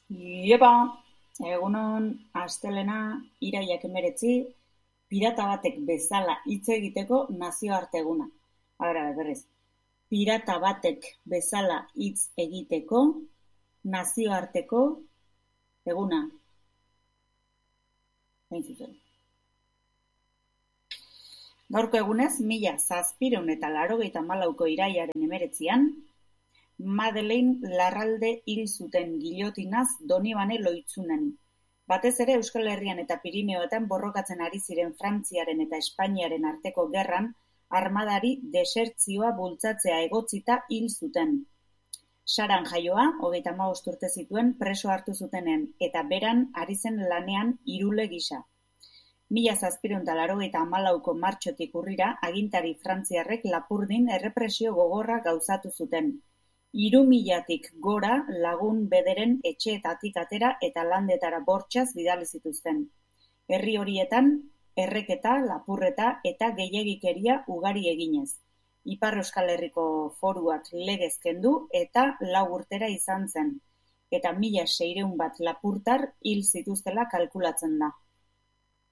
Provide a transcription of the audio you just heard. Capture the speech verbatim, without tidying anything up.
Iepa, egunon, astelena, iraiak emeretzi, pirata batek bezala hitz egiteko nazioarte eguna. Agara, berriz. Pirata batek bezala hitz egiteko nazioarteko eguna. Hain zuzen. Gaurko egunez, mila zazpireun eta laurogeita hamalauko iraiaren emeretzian, Madeleine Larralde hil zuten gilotinaz Donibane Loitzunen. Batez ere Euskal Herrian eta Pirineoetan borrokatzen ari ziren Frantziaren eta Espainiaren arteko gerran armadari desertzioa bultzatzea egotzita hil zuten. Saran jaioa, hogeita hamabost urte zituen preso hartu zutenen eta beran ari zen lanean irule gisa. Mila zazpireun eta laurogeita hamalauko martxotik urrira agintari frantziarrek Lapurdin errepresio gogorra gauzatu zuten. Hiru milatik gora lagun bederen etxeetatik atera eta landetara bortxaz bidali zituzten. Herri horietan, erreketa, lapurreta eta gehiegikeria ugari eginez. Ipar Euskal Herriko foruak legez kendu eta lau urtera izan zen, eta mila seireun bat lapurtar hil zituztela kalkulatzen da.